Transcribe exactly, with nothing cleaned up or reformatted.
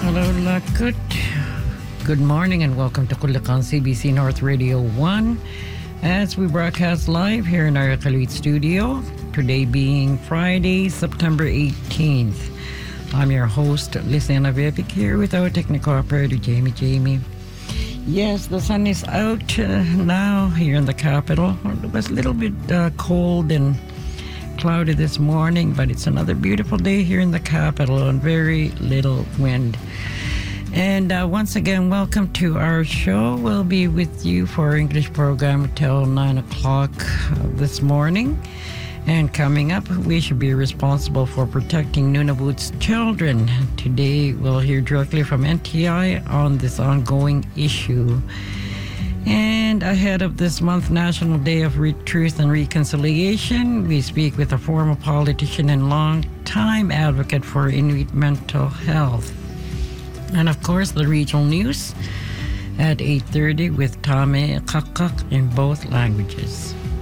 Hello, Lakut. Good morning and welcome to Kulakan C B C North Radio one as we broadcast live here in our Kaluit studio, today being Friday, September eighteenth. I'm your host, Lisana Vepik, here with our technical operator, Jamie Jamie. Yes, the sun is out uh, now here in the capital. It was a little bit uh, cold and cloudy this morning, but it's another beautiful day here in the capital and very little wind. And uh, once again, welcome to our show. We'll be with you for our English program until nine o'clock uh, this morning. And coming up, we should be responsible for protecting Nunavut's children. Today, we'll hear directly from N T I on this ongoing issue. And ahead of this month, National Day of Re- Truth and Reconciliation, we speak with a former politician and long-time advocate for Inuit mental health. And of course, the regional news at eight thirty with Tame Kakak in both languages.